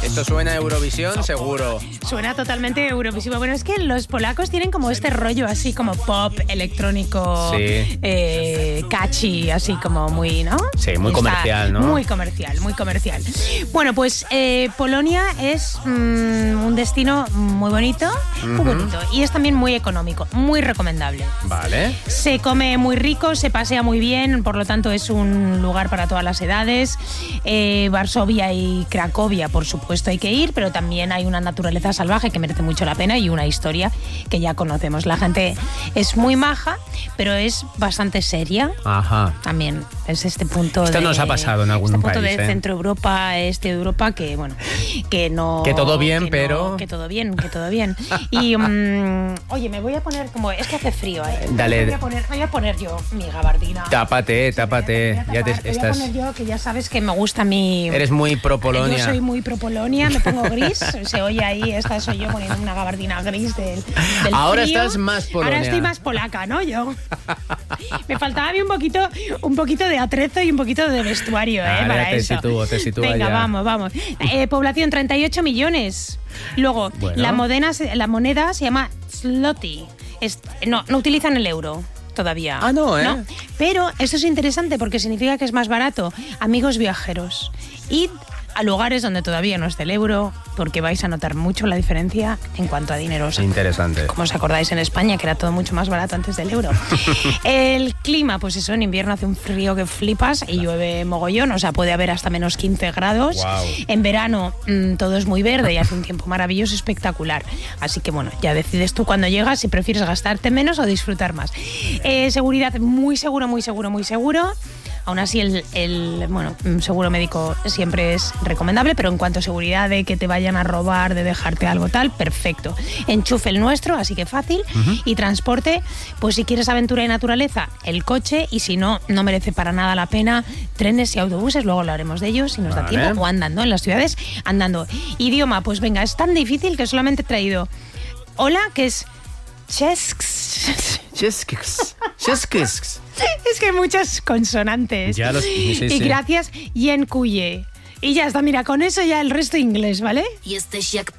Esto suena a Eurovisión, seguro. Suena totalmente eurovisivo. Bueno, es que los polacos tienen como este rollo así como pop, electrónico, catchy, así como muy, ¿no? Sí, muy comercial, ¿no? Muy comercial, muy comercial. Bueno, pues Polonia es un destino muy bonito, y es también muy económico, muy recomendable. Vale. Se come muy rico, se pasea muy bien, por lo tanto es un lugar para todas las edades. Varsovia y Cracovia, por supuesto, hay que ir, pero también hay una naturaleza salvaje que merece mucho la pena y una historia que ya conocemos. La gente es muy maja, pero es bastante seria. Ajá. También es este punto Esto nos ha pasado en algún punto país, de Centro Europa, este de Europa, que bueno, que no... Que todo bien, que pero... No, que todo bien. Y, oye, me voy a poner como... Es que hace frío, ¿eh? Dale. Me voy a poner yo mi gabardina. Tápate. Voy a poner yo, que ya sabes que me gusta mi... Eres muy pro Polonia. Yo soy muy pro Polonia, me pongo gris, se oye ahí, esta soy yo poniendo una gabardina gris del Ahora frío. Estás más Polonia. Ahora estoy más polaca, ¿no? Yo. Me faltaba a mí un poquito de atrezo y un poquito de vestuario, para eso. Te sitúo Venga, ya. vamos. Población 38 millones. Luego, bueno. la moneda se llama zloty. No utilizan el euro todavía. Ah, no, ¿eh? ¿No? Pero esto es interesante porque significa que es más barato. Amigos viajeros, id a lugares donde todavía no esté el euro, porque vais a notar mucho la diferencia en cuanto a dinero. Interesante. Como os acordáis en España, que era todo mucho más barato antes del euro. El clima, pues eso, en invierno hace un frío que flipas y llueve mogollón, o sea, puede haber hasta menos 15 grados. Wow. En verano todo es muy verde y hace un tiempo maravilloso, espectacular. Así que bueno, ya decides tú cuando llegas si prefieres gastarte menos o disfrutar más. Seguridad, muy seguro. Aún así, el seguro médico siempre es recomendable, pero en cuanto a seguridad de que te vayan a robar, de dejarte algo tal, perfecto. Enchufe el nuestro, así que fácil. Y transporte, pues si quieres aventura y naturaleza, el coche, y si no, no merece para nada la pena, trenes y autobuses, luego hablaremos de ellos si nos da tiempo, o andando en las ciudades, andando. Idioma, pues venga, es tan difícil que solamente he traído hola, que es Cheskis. Es que hay muchas consonantes. Sí. Y gracias, Yenkuye. Y ya está, mira, con eso ya el resto inglés, ¿vale?